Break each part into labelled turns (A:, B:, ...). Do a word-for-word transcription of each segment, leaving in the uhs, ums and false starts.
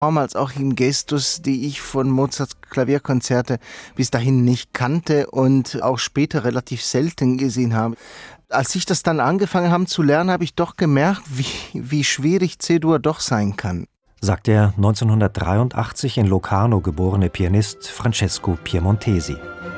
A: Damals auch in Gestus, die ich von Mozarts Klavierkonzerte bis dahin nicht kannte und auch später relativ selten gesehen habe. Als ich das dann angefangen habe zu lernen, habe ich doch gemerkt, wie, wie schwierig C-Dur doch sein kann.
B: Sagt der neunzehnhundertdreiundachtzig in Locarno geborene Pianist Francesco Piemontesi.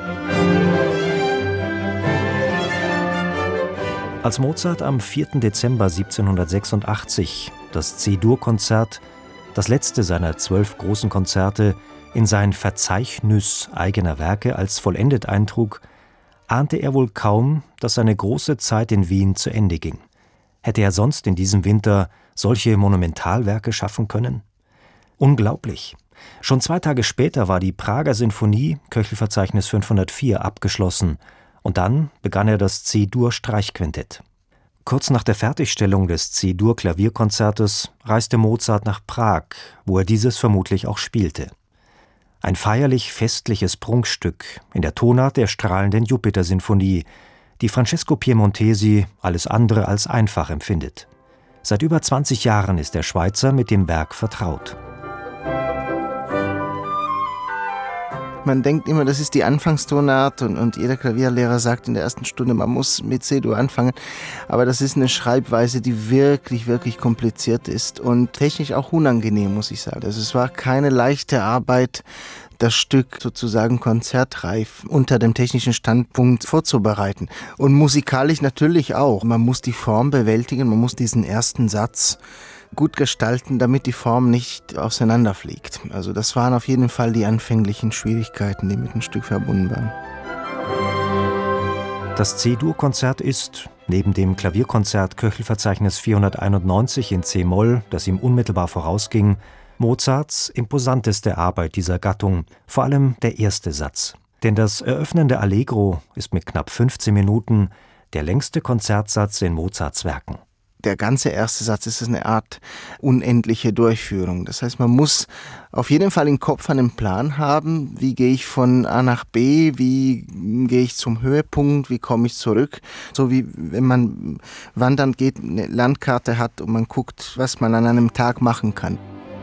B: Als Mozart am vierten Dezember siebzehnhundertsechsundachtzig das C-Dur-Konzert, das letzte seiner zwölf großen Konzerte, in sein Verzeichnis eigener Werke als vollendet eintrug, ahnte er wohl kaum, dass seine große Zeit in Wien zu Ende ging. Hätte er sonst in diesem Winter solche Monumentalwerke schaffen können? Unglaublich! Schon zwei Tage später war die Prager Sinfonie, Köchelverzeichnis fünfhundertvier, abgeschlossen, und dann begann er das C-Dur-Streichquintett. Kurz nach der Fertigstellung des C-Dur-Klavierkonzertes reiste Mozart nach Prag, wo er dieses vermutlich auch spielte. Ein feierlich-festliches Prunkstück in der Tonart der strahlenden Jupiter-Sinfonie, die Francesco Piemontesi alles andere als einfach empfindet. Seit über zwanzig Jahren ist der Schweizer mit dem Werk vertraut.
A: Man denkt immer, das ist die Anfangstonart und, und jeder Klavierlehrer sagt in der ersten Stunde, man muss mit C-Dur anfangen. Aber das ist eine Schreibweise, die wirklich, wirklich kompliziert ist und technisch auch unangenehm, muss ich sagen. Also es war keine leichte Arbeit, das Stück sozusagen konzertreif unter dem technischen Standpunkt vorzubereiten. Und musikalisch natürlich auch. Man muss die Form bewältigen, man muss diesen ersten Satz gut gestalten, damit die Form nicht auseinanderfliegt. Also das waren auf jeden Fall die anfänglichen Schwierigkeiten, die mit dem Stück verbunden waren.
B: Das C-Dur-Konzert ist, neben dem Klavierkonzert Köchelverzeichnis vierhunderteinundneunzig in C-Moll, das ihm unmittelbar vorausging, Mozarts imposanteste Arbeit dieser Gattung, vor allem der erste Satz. Denn das eröffnende Allegro ist mit knapp fünfzehn Minuten der längste Konzertsatz in Mozarts Werken.
A: Der ganze erste Satz ist eine Art unendliche Durchführung. Das heißt, man muss auf jeden Fall im Kopf einen Plan haben, wie gehe ich von A nach B, wie gehe ich zum Höhepunkt, wie komme ich zurück. So wie wenn man wandern geht, eine Landkarte hat und man guckt, was man an einem Tag machen kann.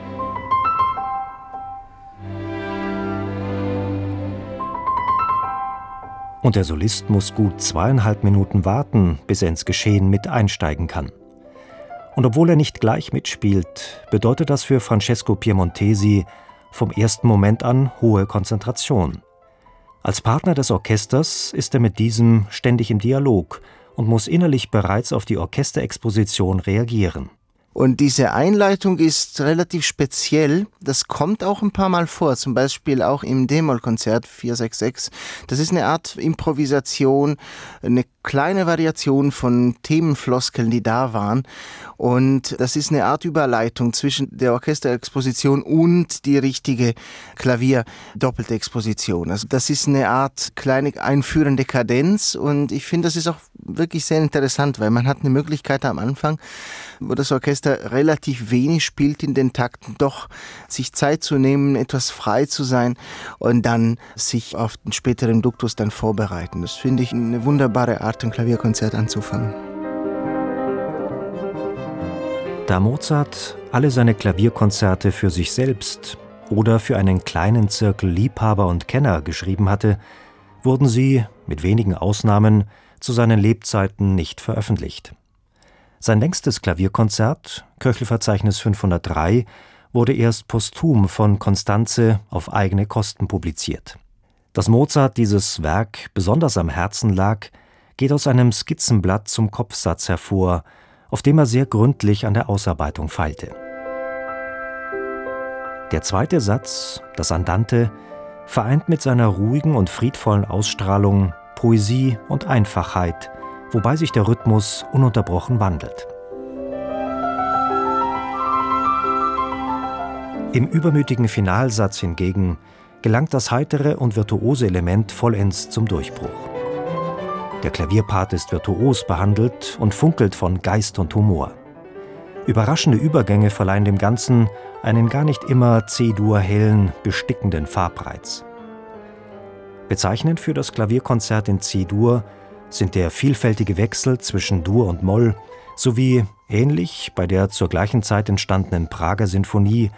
B: Und der Solist muss gut zweieinhalb Minuten warten, bis er ins Geschehen mit einsteigen kann. Und obwohl er nicht gleich mitspielt, bedeutet das für Francesco Piemontesi vom ersten Moment an hohe Konzentration. Als Partner des Orchesters ist er mit diesem ständig im Dialog und muss innerlich bereits auf die Orchesterexposition reagieren.
A: Und diese Einleitung ist relativ speziell. Das kommt auch ein paar Mal vor, zum Beispiel auch im D-Moll-Konzert vier sechs sechs. Das ist eine Art Improvisation, eine kleine Variation von Themenfloskeln, die da waren. Und das ist eine Art Überleitung zwischen der Orchesterexposition und die richtige Klavier-doppelte Exposition. Also das ist eine Art kleine einführende Kadenz und ich finde, das ist auch wirklich sehr interessant, weil man hat eine Möglichkeit am Anfang, wo das Orchester relativ wenig spielt in den Takten, doch sich Zeit zu nehmen, etwas frei zu sein und dann sich auf den späteren Duktus dann vorbereiten. Das finde ich eine wunderbare Art, ein Klavierkonzert anzufangen.
B: Da Mozart alle seine Klavierkonzerte für sich selbst oder für einen kleinen Zirkel Liebhaber und Kenner geschrieben hatte, wurden sie, mit wenigen Ausnahmen, zu seinen Lebzeiten nicht veröffentlicht. Sein längstes Klavierkonzert, Köchelverzeichnis fünfhundertdrei, wurde erst posthum von Constanze auf eigene Kosten publiziert. Dass Mozart dieses Werk besonders am Herzen lag, geht aus einem Skizzenblatt zum Kopfsatz hervor, auf dem er sehr gründlich an der Ausarbeitung feilte. Der zweite Satz, das Andante, vereint mit seiner ruhigen und friedvollen Ausstrahlung Poesie und Einfachheit, wobei sich der Rhythmus ununterbrochen wandelt. Im übermütigen Finalsatz hingegen gelangt das heitere und virtuose Element vollends zum Durchbruch. Der Klavierpart ist virtuos behandelt und funkelt von Geist und Humor. Überraschende Übergänge verleihen dem Ganzen einen gar nicht immer C-Dur-hellen, bestickenden Farbreiz. Bezeichnend für das Klavierkonzert in C-Dur sind der vielfältige Wechsel zwischen Dur und Moll sowie, ähnlich bei der zur gleichen Zeit entstandenen Prager Sinfonie,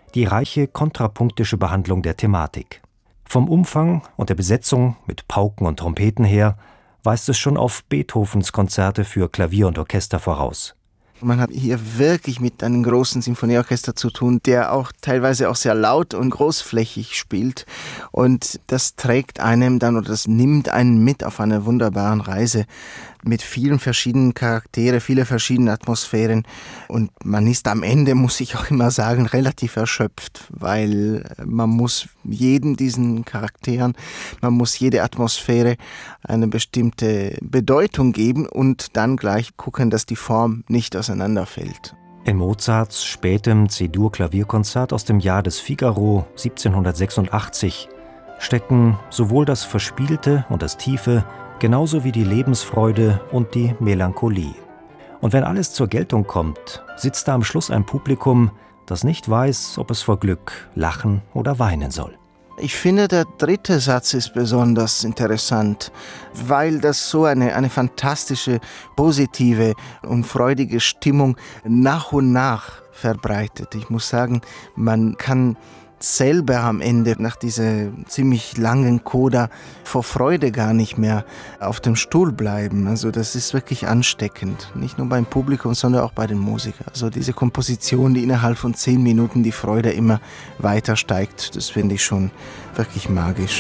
B: die reiche kontrapunktische Behandlung der Thematik. Vom Umfang und der Besetzung mit Pauken und Trompeten her weist es schon auf Beethovens Konzerte für Klavier und Orchester voraus.
A: Man hat hier wirklich mit einem großen Sinfonieorchester zu tun, der auch teilweise auch sehr laut und großflächig spielt. Und das trägt einem dann oder das nimmt einen mit auf einer wunderbaren Reise mit vielen verschiedenen Charakteren, viele verschiedene Atmosphären. Und man ist am Ende, muss ich auch immer sagen, relativ erschöpft, weil man muss jedem diesen Charakteren, man muss jede Atmosphäre eine bestimmte Bedeutung geben und dann gleich gucken, dass die Form nicht auseinanderfällt.
B: In Mozarts spätem C-Dur-Klavierkonzert aus dem Jahr des Figaro siebzehnhundertsechsundachtzig stecken sowohl das Verspielte und das Tiefe, genauso wie die Lebensfreude und die Melancholie. Und wenn alles zur Geltung kommt, sitzt da am Schluss ein Publikum, das nicht weiß, ob es vor Glück lachen oder weinen soll.
A: Ich finde, der dritte Satz ist besonders interessant, weil das so eine, eine fantastische, positive und freudige Stimmung nach und nach verbreitet. Ich muss sagen, man kann selber am Ende nach dieser ziemlich langen Coda vor Freude gar nicht mehr auf dem Stuhl bleiben. Also das ist wirklich ansteckend, nicht nur beim Publikum, sondern auch bei den Musikern. Also diese Komposition, die innerhalb von zehn Minuten die Freude immer weiter steigt, das finde ich schon wirklich magisch.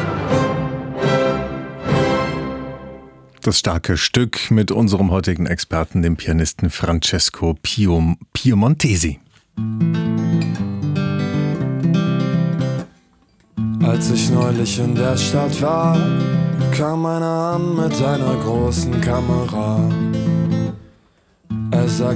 C: Das starke Stück mit unserem heutigen Experten, dem Pianisten Francesco Pio, Piemontesi.
D: Als ich neulich in der Stadt war, kam einer an mit einer großen Kamera. Er sagte,